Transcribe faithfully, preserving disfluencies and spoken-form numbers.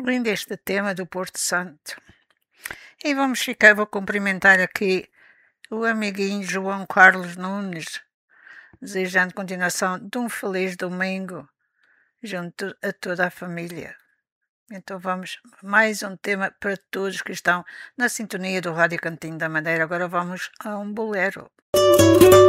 lindo este tema do Porto Santo. E vamos ficar, vou cumprimentar aqui o amiguinho João Carlos Nunes, desejando continuação de um feliz domingo junto a toda a família. Então vamos, mais um tema para todos que estão na sintonia do Rádio Cantinho da Madeira. Agora vamos a um bolero.